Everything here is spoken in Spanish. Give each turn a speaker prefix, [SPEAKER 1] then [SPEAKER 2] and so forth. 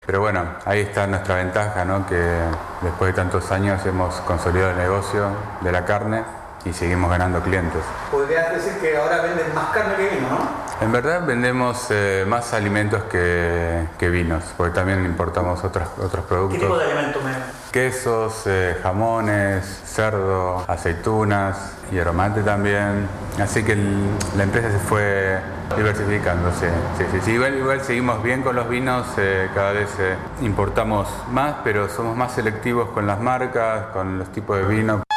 [SPEAKER 1] Pero bueno, ahí está nuestra ventaja, ¿no? Que después de tantos años hemos consolidado el negocio de la carne y seguimos ganando clientes.
[SPEAKER 2] Podrías decir que ahora venden más carne que vino, ¿no?
[SPEAKER 1] En verdad vendemos más alimentos que vinos, porque también importamos otros productos.
[SPEAKER 2] ¿Qué tipo de alimentos me
[SPEAKER 1] Quesos, jamones, cerdo, aceitunas, hierro-mate también. Así que la empresa se fue diversificando, sí. Igual seguimos bien con los vinos, cada vez importamos más, pero somos más selectivos con las marcas, con los tipos de vino.